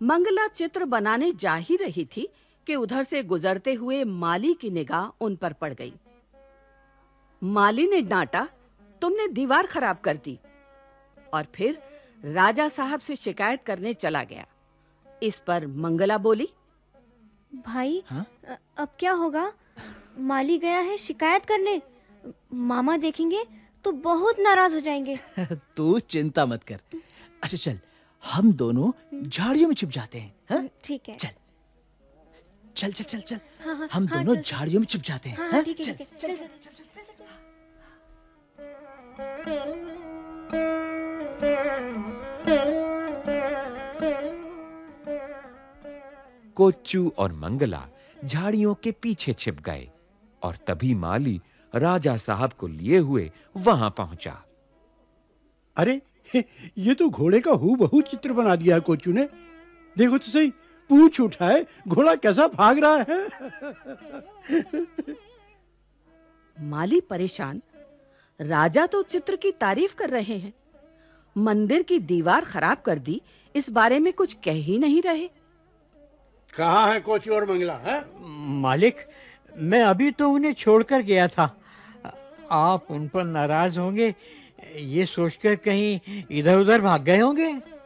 मंगला चित्र बनाने जा ही रही थी कि उधर से गुजरते हुए माली की निगाह उन पर पड़ गई। माली ने डांटा, तुमने दीवार खराब कर दी, और फिर राजा साहब से शिकायत करने चला गया। इस पर मंगला बोली, भाई अब क्या होगा? माली गया है शिकायत करने। मामा देखेंगे तो बहुत नाराज हो जाएंगे। तू चिंता मत कर। अच्छा चल, हम दोनों झाड़ियों में छुप जाते हैं। हाँ? ठीक है। चल चल चल चल चल। हाँ, हम दोनों चल, झाड़ियों में छुप जाते हैं। हाँ, ठीक है, ठीक है। चल, चल। कोच्चू और मंगला झाड़ियों के पीछे छिप गए और तभी माली राजा साहब को लिए हुए वहां पहुंचा। अरे ये तो घोड़े का हूबहू चित्र बना दिया है कोच्चू ने। देखो तो सही, पूंछ उठाए घोड़ा कैसा भाग रहा है। माली परेशान, राजा तो चित्र की तारीफ कर रहे हैं, मंदिर की दीवार खराब कर दी, इस बारे में कुछ कह ही नहीं रहे। कहाँ है कोच्चू और मंगला है? मालिक, मैं अभी तो उन्हें छोड़कर गया था। आप उन पर नाराज होंगे ये सोचकर कहीं इधर-उधर भाग गए होंगे।